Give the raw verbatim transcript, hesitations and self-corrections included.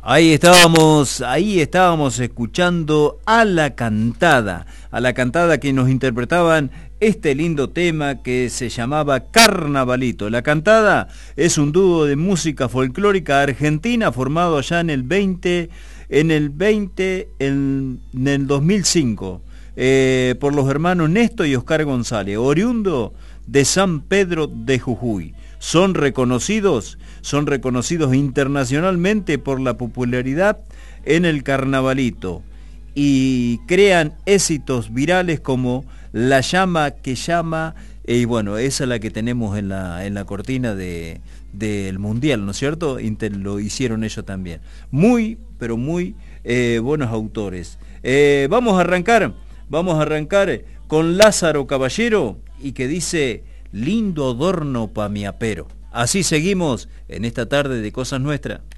Ahí estábamos, ahí estábamos escuchando a La Cantada, a La Cantada que nos interpretaban este lindo tema que se llamaba Carnavalito. La Cantada es un dúo de música folclórica argentina formado allá en el veinte, en el veinte, en, en el dos mil cinco, eh, por los hermanos Néstor y Oscar González, oriundo de San Pedro de Jujuy. Son reconocidos, son reconocidos internacionalmente por la popularidad en el carnavalito y crean éxitos virales como La Llama que Llama, y bueno, esa es la que tenemos en la, en la cortina de, del Mundial, ¿no es cierto? Inter, lo hicieron ellos también. Muy, pero muy eh, buenos autores. Eh, vamos a arrancar, vamos a arrancar con Lázaro Caballero y que dice... Lindo adorno pa' mi apero. Así seguimos en esta tarde de Cosas Nuestras.